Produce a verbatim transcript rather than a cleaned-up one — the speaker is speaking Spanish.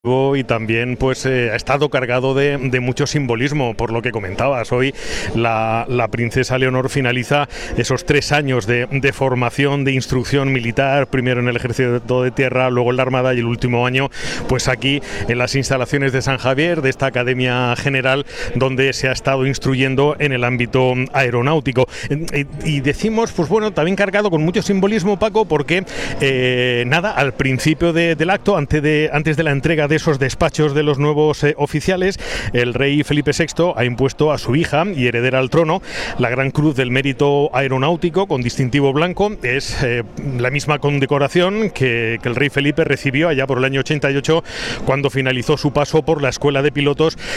Y también pues eh, ha estado cargado de, de mucho simbolismo, por lo que comentabas. Hoy la, la princesa Leonor finaliza esos tres años de, de formación, de instrucción militar, primero en el ejército de tierra, luego en la armada y el último año pues aquí en las instalaciones de San Javier, de esta Academia General, donde se ha estado instruyendo en el ámbito aeronáutico. Y decimos, pues bueno, también cargado con mucho simbolismo, Paco, porque eh, nada, al principio de, del acto, antes de, antes de la entrega de esos despachos de los nuevos eh, oficiales, el rey Felipe sexto ha impuesto a su hija y heredera al trono la Gran Cruz del Mérito Aeronáutico con distintivo blanco. Es eh, la misma condecoración que, que el rey Felipe recibió allá por el año ochenta y ocho, cuando finalizó su paso por la Escuela de Pilotos